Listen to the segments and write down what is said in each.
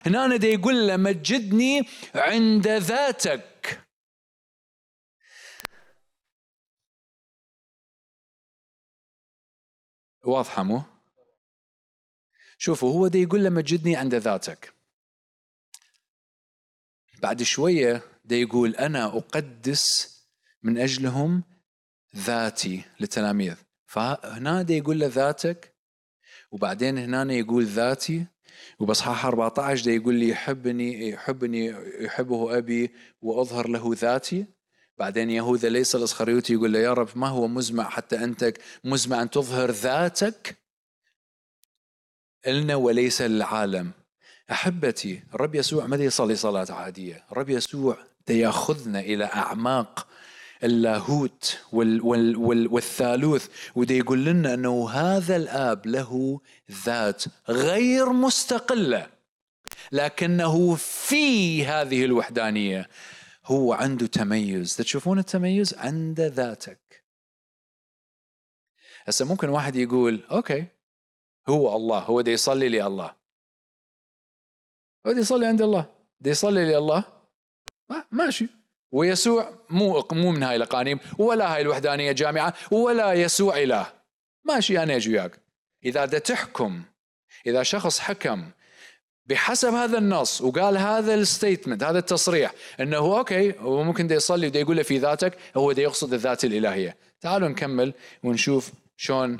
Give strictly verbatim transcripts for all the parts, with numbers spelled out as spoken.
هنا دا يقول له مجدني عند ذاتك. واضحة مو؟ شوفوا، هو دا يقول له مجدني عند ذاتك، بعد شوية دا يقول أنا أقدس من أجلهم ذاتي للتلاميذ. فهنا دا يقول له ذاتك، وبعدين هنا يقول ذاتي، وبصحاح أربعة عشر دا يقول لي يحبني يحبني يحبه أبي وأظهر له ذاتي. بعدين يهوذا ليس الإسخريوطي يقول له يا رب ما هو مزمع حتى أنت مزمع أن تظهر ذاتك إلنا وليس للعالم. أحبتي، الرب يسوع ما يصلي صلاة عادية، الرب يسوع يأخذنا إلى أعماق اللاهوت وال وال وال والثالوث، وده يقول لنا أنه هذا الآب له ذات غير مستقلة، لكنه في هذه الوحدانية هو عنده تميز. تشوفون التميز عند ذاتك. هسه ممكن واحد يقول أوكي هو الله، هو ده يصلي لي الله، هو ده يصلي عند الله، ده يصلي لي الله، ماشي. ويسوع مو مو من هاي الأقانيم، ولا هاي الوحدانية جامعة، ولا يسوع إله، ماشي. أنا أجي وياك. إذا دا تحكم، إذا شخص حكم بحسب هذا النص وقال هذا الستيتمنت، هذا التصريح، أنه أوكي هو ممكن دا يصلي ودا يقول له في ذاتك، هو دا يقصد الذات الإلهية. تعالوا نكمل ونشوف شون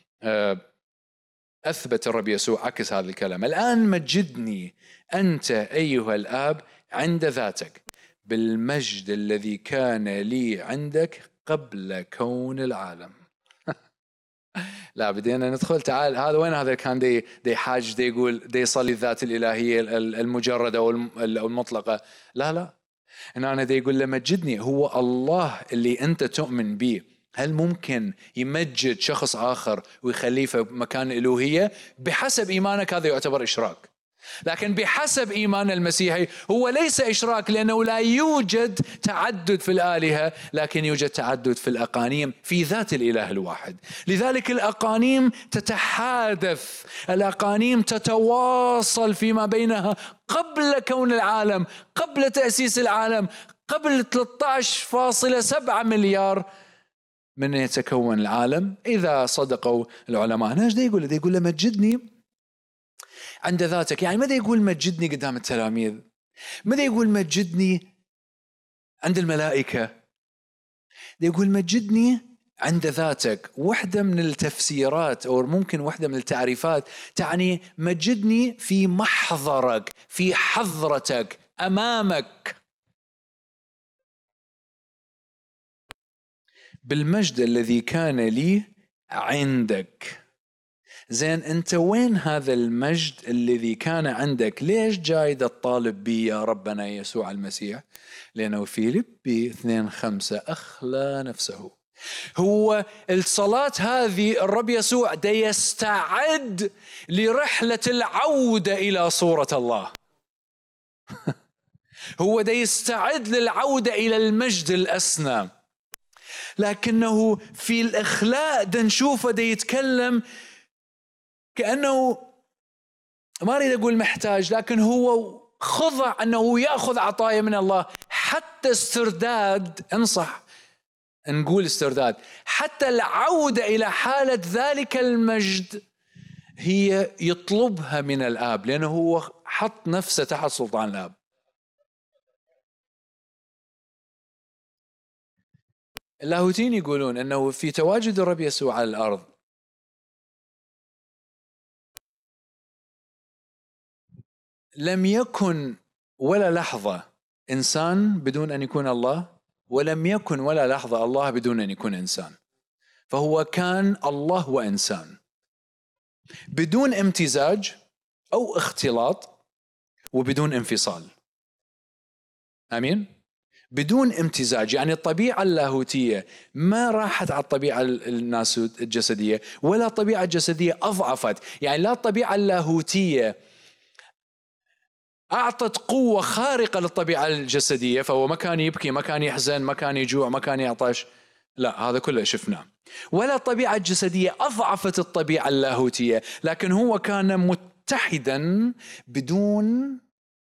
أثبت الرب يسوع عكس هذا الكلام. الآن مجدني أنت أيها الآب عند ذاتك بالمجد الذي كان لي عندك قبل كون العالم. لا بدينا ندخل. تعال، هذا وين هذا كان دي دي حاج دي يقول دي يصلي الذات الإلهية المجردة أو المطلقة؟ لا لا، هنا أنا دي يقول له مجدني. هو الله اللي أنت تؤمن به، هل ممكن يمجد شخص آخر ويخليه في مكان الألوهية؟ بحسب إيمانك هذا يعتبر إشراك، لكن بحسب إيمان المسيحي هو ليس إشراك، لأنه لا يوجد تعدد في الآلهة، لكن يوجد تعدد في الأقانيم في ذات الإله الواحد. لذلك الأقانيم تتحادث، الأقانيم تتواصل فيما بينها قبل كون العالم، قبل تأسيس العالم، قبل ثلاثة عشر فاصلة سبعة مليار من يتكون العالم، إذا صدقوا العلماء. هنا ايش دا يقول؟ دا يقول له مجدني عند ذاتك. يعني ماذا يقول مجدني قدام التلاميذ؟ ماذا يقول مجدني عند الملائكة؟ دا يقول مجدني عند ذاتك. واحدة من التفسيرات أو ممكن واحدة من التعريفات تعني مجدني في محضرك، في حضرتك، أمامك، بالمجد الذي كان لي عندك. زين، أنت وين هذا المجد الذي كان عندك؟ ليش جاي تطالب بي يا ربنا يسوع المسيح؟ لأنه فيليبي اثنين خمسة أخلى نفسه. هو الصلاة هذه الرب يسوع دا يستعد لرحلة العودة إلى صورة الله. هو دا يستعد للعودة إلى المجد الأسنى، لكنه في الإخلاء دا نشوفه دا يتكلم كأنه، ما أريد أقول محتاج، لكن هو خضع أنه يأخذ عطايا من الله، حتى استرداد، انصح نقول استرداد، حتى العودة إلى حالة ذلك المجد هي يطلبها من الآب، لأنه هو حط نفسه تحت سلطان الآب. اللاهوتيين يقولون أنه في تواجد الرب يسوع على الأرض لم يكن ولا لحظة إنسان بدون أن يكون الله، ولم يكن ولا لحظة الله بدون أن يكون إنسان. فهو كان الله وإنسان بدون امتزاج أو اختلاط، وبدون انفصال. آمين؟ بدون امتزاج، يعني الطبيعة اللاهوتية ما راحت على الطبيعة الجسدية، ولا الطبيعة الجسدية أضعفت. يعني لا الطبيعة اللاهوتية أعطت قوة خارقة للطبيعة الجسدية، فهو ما كان يبكي، ما كان يحزن، ما كان يجوع، ما كان يعطش، لا هذا كله شفناه. ولا الطبيعة الجسدية أضعفت الطبيعة اللاهوتية، لكن هو كان متحدا بدون